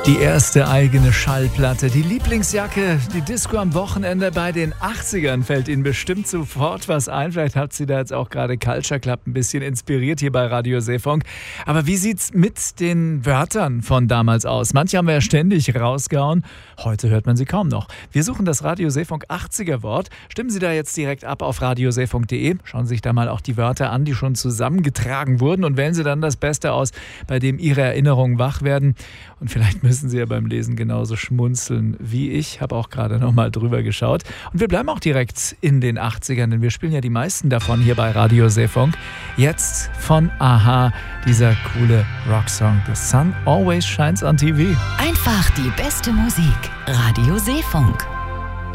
Die erste eigene Schallplatte, die Lieblingsjacke, die Disco am Wochenende bei den 80ern fällt Ihnen bestimmt sofort was ein. Vielleicht hat Sie da jetzt auch gerade Culture Club ein bisschen inspiriert hier bei Radio Seefunk. Aber wie sieht's mit den Wörtern von damals aus? Manche haben wir ja ständig rausgehauen. Heute hört man sie kaum noch. Wir suchen das Radio Seefunk 80er Wort. Stimmen Sie da jetzt direkt ab auf radioseefunk.de. Schauen Sie sich da mal auch die Wörter an, die schon zusammengetragen wurden, und wählen Sie dann das Beste aus, bei dem Ihre Erinnerungen wach werden. Und vielleicht müssen Sie ja beim Lesen genauso schmunzeln wie ich. Habe auch gerade nochmal drüber geschaut. Und wir bleiben auch direkt in den 80ern, denn wir spielen ja die meisten davon hier bei Radio Seefunk. Jetzt von a-ha, dieser coole Rocksong The Sun Always Shines on TV. Einfach die beste Musik. Radio Seefunk.